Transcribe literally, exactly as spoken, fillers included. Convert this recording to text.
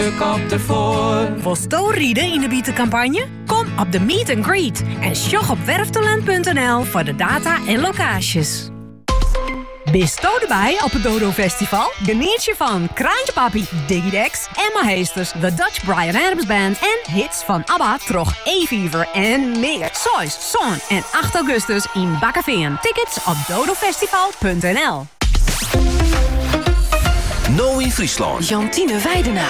op ervoor. Wil rieden in de bietencampagne? Kom op de meet and greet en sjog op werftalent punt n l voor de data en locaties. Bist u erbij op het Dodo Festival? Geniet je van Kraantje Papi, Digidex, Emma Heesters, The Dutch Bryan Adams Band en hits van ABBA, Trog, E-Fever en meer. Sois, Son en acht augustus in Bakkeveen. Tickets op dodofestival punt n l. Nou in Friesland. Jantine Weidenaar.